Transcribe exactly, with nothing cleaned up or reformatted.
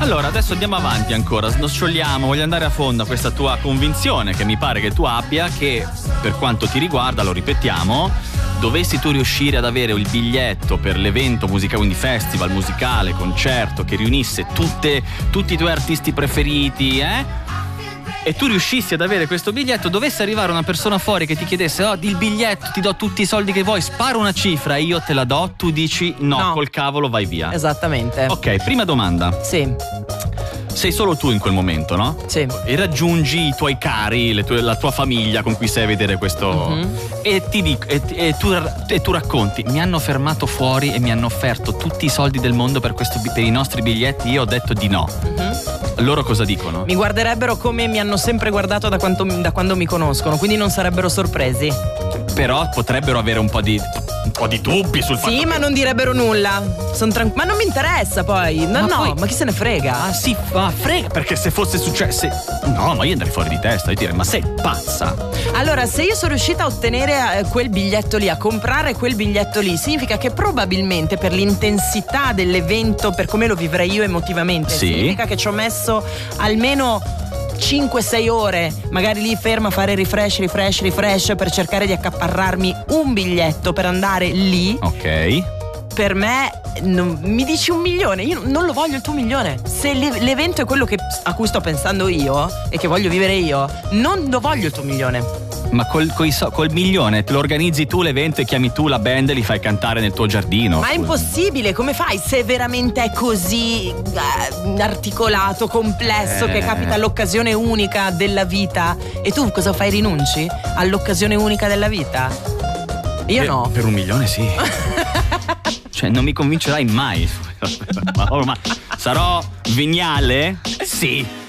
Allora, adesso andiamo avanti ancora, snoccioliamo, voglio andare a fondo a questa tua convinzione che mi pare che tu abbia, che per quanto ti riguarda, lo ripetiamo, dovessi tu riuscire ad avere il biglietto per l'evento musicale, quindi festival musicale, concerto che riunisse tutte, tutti i tuoi artisti preferiti, eh? E tu riuscissi ad avere questo biglietto, dovesse arrivare una persona fuori che ti chiedesse: oh, il biglietto, ti do tutti i soldi che vuoi, spara una cifra e io te la do, tu dici no, No. col cavolo, vai via. Esattamente. Ok, prima domanda. Sì, Sei solo tu in quel momento, no? sì. E raggiungi i tuoi cari, le tue- la tua famiglia con cui sei a vedere questo. Mhm. E ti dico, e, e tu, e tu racconti: mi hanno fermato fuori e mi hanno offerto tutti i soldi del mondo per, questo, bi- per i nostri biglietti. Io ho detto di no. Mhm. Loro cosa dicono? Mi guarderebbero come mi hanno sempre guardato da, quanto- da quando mi conoscono, quindi non sarebbero sorpresi. Però potrebbero avere un po' di. un po' di dubbi sul fatto. Sì, che- ma non direbbero nulla. Son tran- ma non mi interessa poi. No, Ma no, poi- ma chi se ne frega? Ah sì, fa frega, perché se fosse successo. No, ma io andrei fuori di testa e dire: ma sei pazza? Allora, se io sono riuscita a ottenere eh, quel biglietto lì, a comprare quel biglietto lì, significa che probabilmente per l'intensità dell'evento, per come lo vivrei io emotivamente, Sì. significa che ci ho messo almeno cinque sei ore, magari lì ferma a fare refresh, refresh, refresh per cercare di accaparrarmi un biglietto per andare lì. Ok. Per me non- mi dici un milione, io non lo voglio il tuo milione. Se l'e- l'evento è quello che- a cui sto pensando io e che voglio vivere io, non lo voglio il tuo milione. Ma col, coi so- col milione te lo organizzi tu l'evento e chiami tu la band e li fai cantare nel tuo giardino. Ma è Scusa. impossibile, come fai se veramente è così eh, articolato, complesso, Eh. che capita l'occasione unica della vita? E tu cosa fai, rinunci all'occasione unica della vita? Io Per- no. Per un milione sì. Cioè non mi convincerai mai. Ma, ma sarò veniale? Sì.